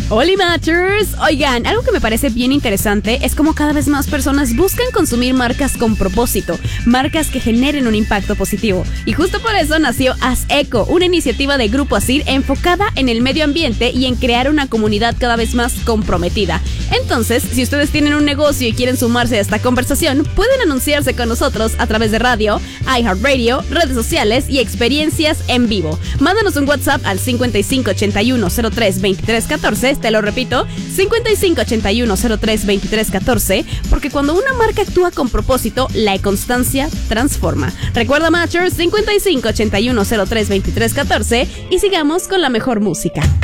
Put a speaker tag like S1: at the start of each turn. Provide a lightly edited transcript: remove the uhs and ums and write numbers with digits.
S1: Hola Matchers, oigan, algo que me parece bien interesante es cómo cada vez más personas buscan consumir marcas con propósito, marcas que generen un impacto positivo. Y justo por eso nació Haz Eco, una iniciativa de Grupo Asir enfocada en el medio ambiente y en crear una comunidad cada vez más comprometida. Entonces, si ustedes tienen un negocio y quieren sumarse a esta conversación, pueden anunciarse con nosotros a través de radio, iHeartRadio, redes sociales y experiencias en vivo. Mándanos un WhatsApp al 5581032314. Te lo repito, 5581032314, porque cuando una marca actúa con propósito, la constancia transforma. Recuerda, Matchers, 5581032314 y sigamos con la mejor música.